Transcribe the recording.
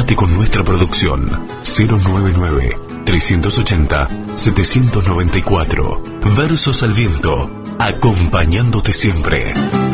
Comunicate con nuestra producción 099-380-794. Versos al viento, acompañándote siempre.